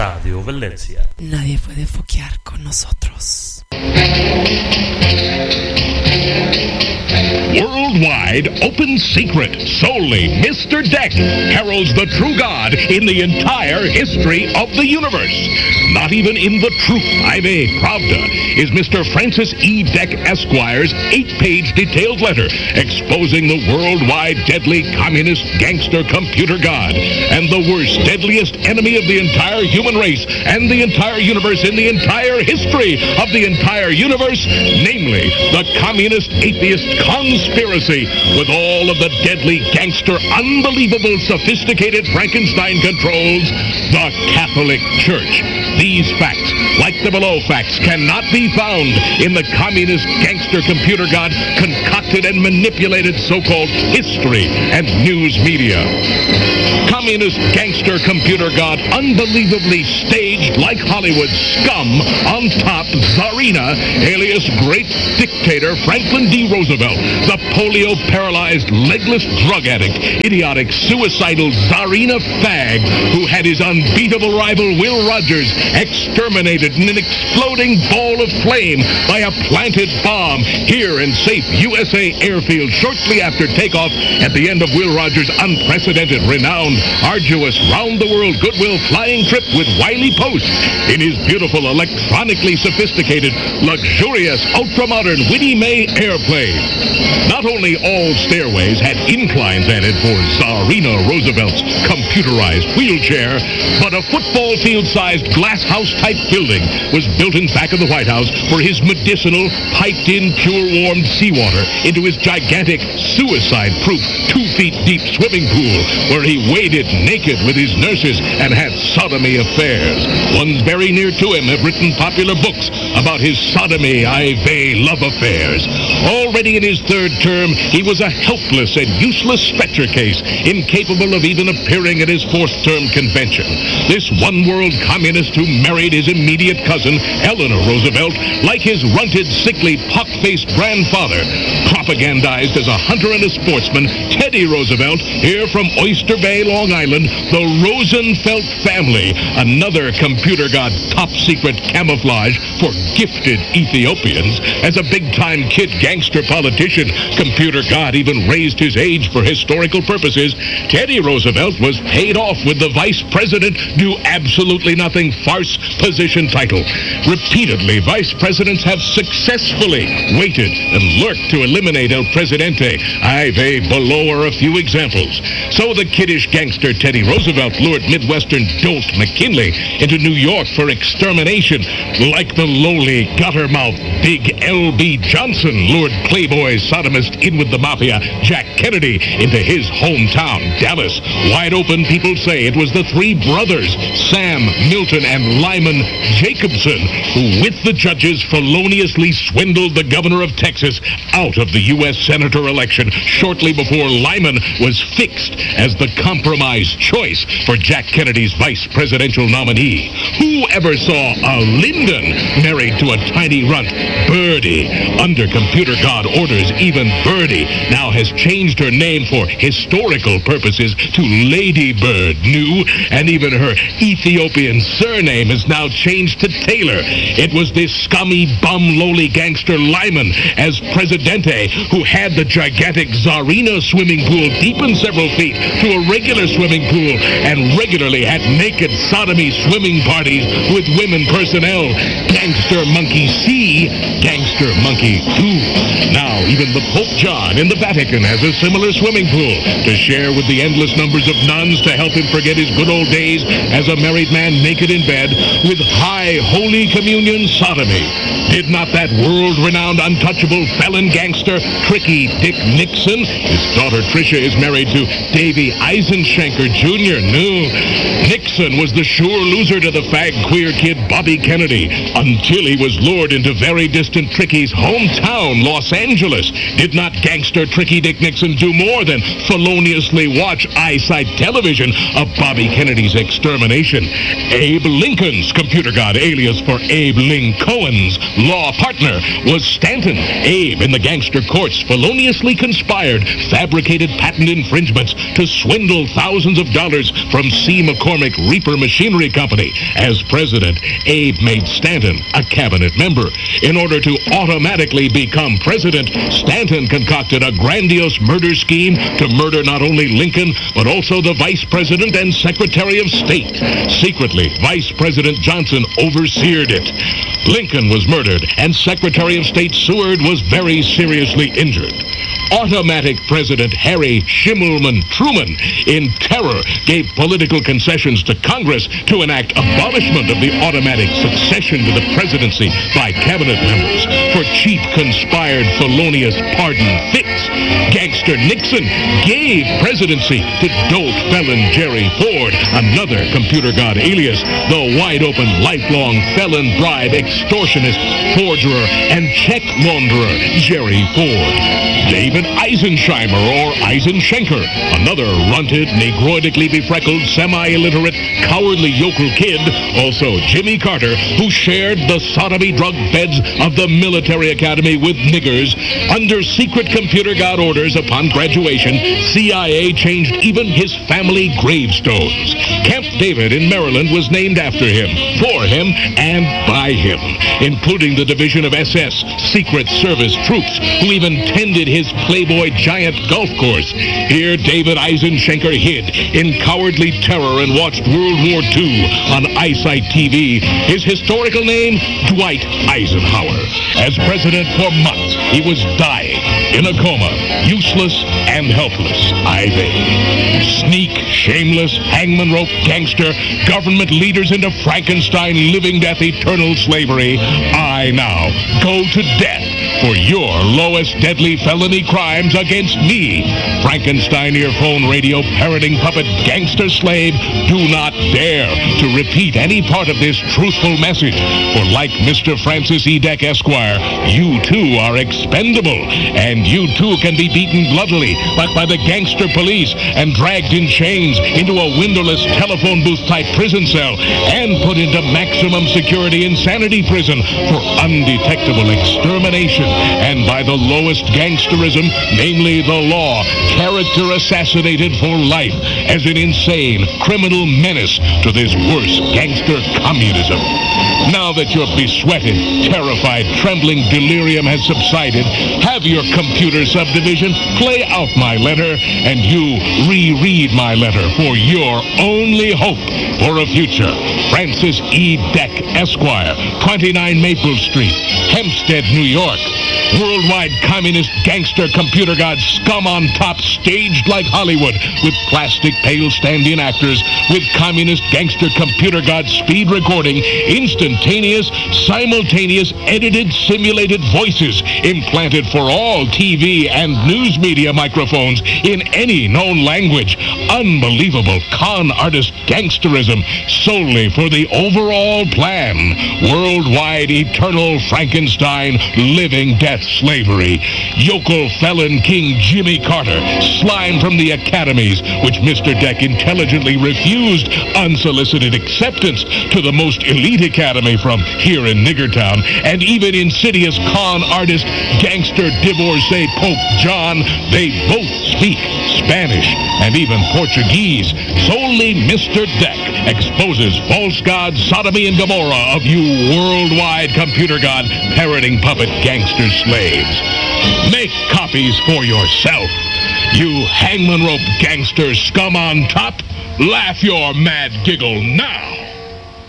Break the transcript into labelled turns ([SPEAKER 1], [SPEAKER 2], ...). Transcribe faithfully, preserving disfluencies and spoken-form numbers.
[SPEAKER 1] Radio Valencia.
[SPEAKER 2] Nadie puede foquear con nosotros.
[SPEAKER 3] Worldwide open secret, solely Mister Deck heralds the true God in the entire history of the universe. Not even in the Truth Ive Pravda is Mister Francis E. Deck Esquire's eight-page detailed letter exposing the worldwide deadly communist gangster computer god and the worst, deadliest enemy of the entire human race and the entire universe in the entire history of the entire universe, namely the communist atheist conspiracy with all of the deadly gangster, unbelievable, sophisticated Frankenstein controls, the Catholic Church. These facts, like the below facts, cannot be found in the communist gangster computer god concocted and manipulated so-called history and news media. Communist gangster computer god unbelievably staged like Hollywood scum on top Tsarina, alias great dictator Franklin D. Roosevelt, the polio-paralyzed, legless drug addict, idiotic, suicidal Tsarina fag who had his unbeatable rival Will Rogers exterminated in an exploding ball of flame by a planted bomb here in safe U S A airfield shortly after takeoff at the end of Will Rogers' unprecedented, renowned, arduous, round-the-world goodwill flying trip with Wiley Post in his beautiful, electronically sophisticated, luxurious, ultra-modern Winnie Mae airplane. Not only all stairways had inclines added for Tsarina Roosevelt's computerized wheelchair, but a football field-sized glass house-type building was built in back of the White House for his medicinal, piped-in, pure-warmed seawater into his gigantic, suicide-proof, two-feet-deep swimming pool where he waded naked with his nurses and had sodomy affairs. Ones very near to him have written popular books about his sodomy, Ive love affairs. Already in his third term, he was a helpless and useless stretcher case, incapable of even appearing at his fourth-term convention. This one-world communist who married his immediate cousin, Eleanor Roosevelt, like his runted, sickly, pock-faced grandfather, propagandized as a hunter and a sportsman, Teddy Roosevelt, here from Oyster Bay, Long Island, the Rosenfeld family, another computer god top-secret camouflage for gifted Ethiopians. As a big-time kid gangster politician, computer god even raised his age for historical purposes, Teddy Roosevelt was paid off with the vice president do absolutely nothing farce position title. Repeatedly, vice presidents have successfully waited and lurked to eliminate El Presidente. Ive below are a few examples. So the kiddish gangster Teddy Roosevelt lured Midwestern dolt McKinley into New York for extermination, like the lowly, gutter-mouthed Big L B Johnson lured Playboy sodomist in with the mafia Jack Kennedy into his hometown, Dallas. Wide open, people say it was the three brothers, Sam, Milton, and Lyman Jacobson, who, with the judges, feloniously swindled the governor of Texas out of the U S Senator election shortly before Lyman was fixed as the compromise choice for Jack Kennedy's vice presidential nominee. Who ever saw a Lyndon married to a tiny runt, Birdie? Under computer god orders, even Birdie now has changed her name for historical purposes to Lady Bird New, and even her Ethiopian surname is now changed to Taylor. It was this scummy, bum, lowly gangster Lyman as Presidente who had the gigantic Tsarina swimming pool deepened several feet to a regular swimming pool and regularly had naked sodomy swimming parties with women personnel. Gangster Monkey C, Gangster Monkey two. Now, even the Pope John in the Vatican has a similar swimming pool to share with the endless numbers of nuns to help him forget his good old days as a married man naked in bed with high Holy Communion sodomy. Did not that world-renowned untouchable felon gangster Tricky Dick Nixon? His daughter Tricia is married to Davy Eisenschenker Junior No. Nixon was the sure loser to the fag queer kid Bobby Kennedy until he was lured into very distant Tricky's hometown, Los Angeles. Did not gangster Tricky Dick Nixon do more than feloniously watch eyesight television of Bobby Kennedy's extermination? Abe Lincoln's computer god, alias for Abe Lincoln's law partner, was Stanton. Abe, in the gangster courts, feloniously conspired, fabricated patent infringements to swindle thousands of dollars from C. McCormick Reaper Machinery Company. As president, Abe made Stanton a cabinet member. In order to automatically become president, Stanton concocted a grandiose murder scheme to murder not only Lincoln, but also the vice president and secretary of state. Secretly, Vice President Johnson overseered it. Lincoln was murdered, and Secretary of State Seward was very seriously injured. Automatic President Harry Schimmelman Truman, in terror, gave political concessions to Congress to enact abolishment of the automatic succession to the presidency by cabinet members for cheap, conspired, felonious pardon fits. Gangster Nixon gave presidency to dope felon Jerry Ford, another computer god alias, the wide-open, lifelong felon bribe extortionist, forgerer, and check launderer Jerry Ford. David Eisensheimer, or Eisenschenker, another runted, negroidically befreckled, semi-illiterate, cowardly yokel kid, also Jimmy Carter, who shared the sodomy drug beds of the military academy with niggers. Under secret computer god orders upon graduation, C I A changed even his family gravestones. Camp David in Maryland was named after him, for him, and by him, including the division of S S, Secret Service troops, who even tended his Playboy giant golf course. Here, David Eisenschenker hid in cowardly terror and watched World War Two on Eyesight T V. His historical name, Dwight Eisenhower. As president for months, he was dying, in a coma, useless and helpless. Ivy. Sneak, shameless, hangman rope gangster, government leaders into Frankenstein, living death, eternal slavery. I now go to death for your lowest deadly felony crimes against me. Frankenstein earphone radio parroting puppet gangster slave, do not dare to repeat any part of this truthful message. For like Mister Francis E. Deck, Esquire, you too are expendable, and you too can be beaten bloodily, but by the gangster police, and dragged in chains into a windowless telephone booth type prison cell, and put into maximum security insanity prison for undetectable extermination, and by the lowest gangsterism, namely the law, character assassinated for life as an insane criminal menace to this worse gangster communism. Now that your besweated, terrified, trembling delirium has subsided, have your computer subdivision play out my letter, and you reread my letter for your only hope for a future. Francis E. Deck, Esquire, twenty-nine Maple Street, Hempstead, New York. Worldwide communist gangster computer god scum on top, staged like Hollywood, with plastic pale stand-in actors, with communist gangster computer god speed recording, instantaneous, simultaneous, edited, simulated voices implanted for all T V and news media microphones in any known language. Unbelievable con artist gangsterism solely for the overall plan. Worldwide eternal Frankenstein living death slavery. Yokel felon King Jimmy Carter, slime from the academies, which Mister Deck intelligently refused unsolicited acceptance to the most elite academy from here in Niggertown, and even insidious con artist gangster divorcee Pope John, they both speak Spanish and even Portuguese. Solely Mister Deck exposes false god sodomy and Gomorrah of you worldwide computer god parroting puppet gangster slaves. Make copies for yourself. You hangman rope gangster scum on top, laugh your mad giggle now.